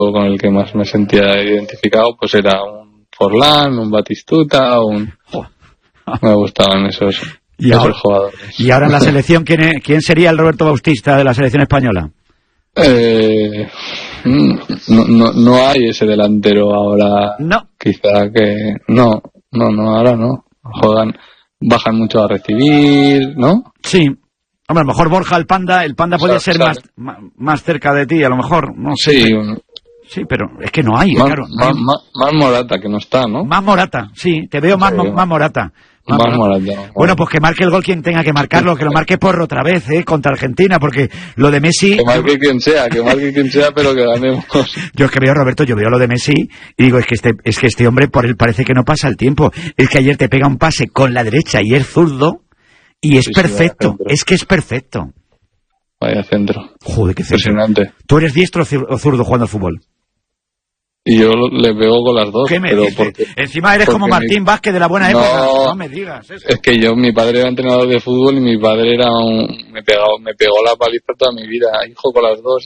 con el que más me sentía identificado pues era un Forlán, un Batistuta, me gustaban esos jugadores. Y ahora en la selección, ¿quién sería el Roberto Bautista de la selección española? No hay ese delantero ahora. No. Quizá que no, ahora no. Bajan mucho a recibir, ¿no? Sí. Hombre, a lo mejor Borja el Panda podría ser más cerca de ti, a lo mejor, no sé. Sí. Sí, pero es que no hay, claro. Más Morata, que no está, ¿no? Más Morata, sí, te veo más Morata. Más Morata. Bueno, pues que marque el gol quien tenga que marcarlo, que lo marque Porro otra vez, contra Argentina, porque lo de Messi... Que marque quien sea, pero que ganemos. Yo es que veo, Roberto, lo de Messi y digo, es que este hombre, por él parece que no pasa el tiempo. Es que ayer te pega un pase con la derecha y es zurdo y es perfecto, es que es perfecto. Vaya centro. Joder, qué centro. Impresionante. ¿Tú eres diestro o zurdo jugando al fútbol? Y yo le pego con las dos. ¿Qué me dices? Encima eres como Martín Vázquez de la buena época. No me digas eso. Es que mi padre era entrenador de fútbol y mi padre era me pegó la paliza toda mi vida. Hijo con las dos.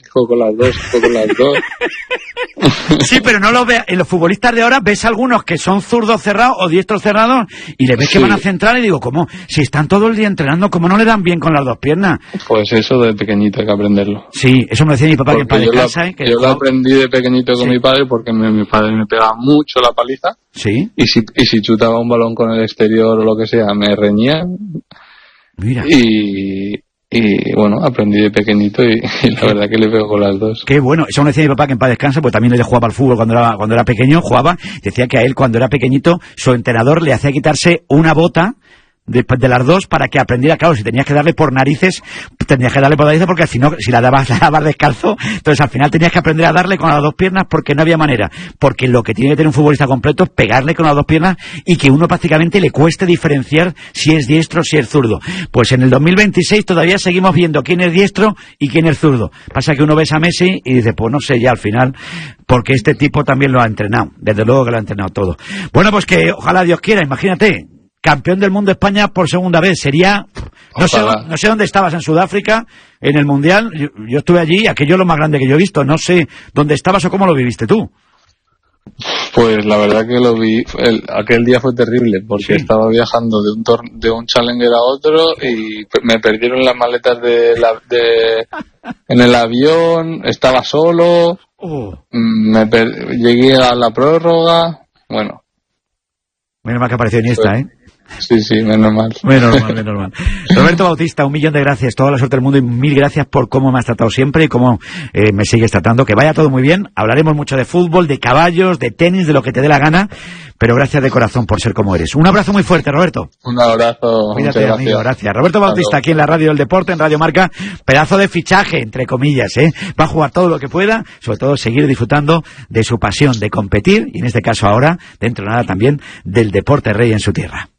Sí, pero no lo veas. En los futbolistas de ahora ves algunos que son zurdos cerrados o diestros cerrados y le ves que van a centrar y digo, ¿cómo? Si están todo el día entrenando, ¿cómo no le dan bien con las dos piernas? Pues eso de pequeñito hay que aprenderlo. Sí, eso me decía mi papá, porque que en paz descansa. Yo lo aprendí de pequeñito con mi padre porque mi padre me pegaba mucho la paliza. Sí. Y si chutaba un balón con el exterior o lo que sea, me reñía. Mira. Y bueno, aprendí de pequeñito y la verdad que le pego con las dos. Qué bueno. Eso me decía mi papá, que en paz descansa, pues también él jugaba al fútbol cuando era pequeño, jugaba. Decía que a él, cuando era pequeñito, su entrenador le hacía quitarse una bota de las dos para que aprendiera. Claro, si tenías que darle por narices, porque si no, si la dabas descalzo, entonces al final tenías que aprender a darle con las dos piernas porque no había manera. Porque lo que tiene que tener un futbolista completo es pegarle con las dos piernas y que uno prácticamente le cueste diferenciar si es diestro o si es zurdo. Pues en el 2026 todavía seguimos viendo quién es diestro y quién es zurdo. Pasa que uno ves a Messi y dice, pues no sé ya al final, porque este tipo también lo ha entrenado. Desde luego que lo ha entrenado todo. Bueno, pues que ojalá Dios quiera, imagínate. Campeón del mundo España por segunda vez. Sería... No sé dónde estabas, en Sudáfrica, en el Mundial. Yo estuve allí, aquello es lo más grande que yo he visto. No sé dónde estabas o cómo lo viviste tú. Pues la verdad que lo vi... aquel día fue terrible, porque estaba viajando de un Challenger a otro y me perdieron las maletas en el avión, estaba solo, llegué a la prórroga, bueno. Menos mal que apareció Iniesta, Sí, menos mal. Menos mal. Roberto Bautista, 1.000.000 de gracias, toda la suerte del mundo y 1.000 gracias por cómo me has tratado siempre y cómo me sigues tratando. Que vaya todo muy bien, hablaremos mucho de fútbol, de caballos, de tenis, de lo que te dé la gana, pero gracias de corazón por ser como eres. Un abrazo muy fuerte, Roberto. Un abrazo. Cuídate, muchas amigo, gracias. Roberto Bautista, aquí en la Radio del Deporte, en Radio Marca, pedazo de fichaje, entre comillas, va a jugar todo lo que pueda, sobre todo seguir disfrutando de su pasión de competir y en este caso ahora, dentro de nada también, del deporte rey en su tierra.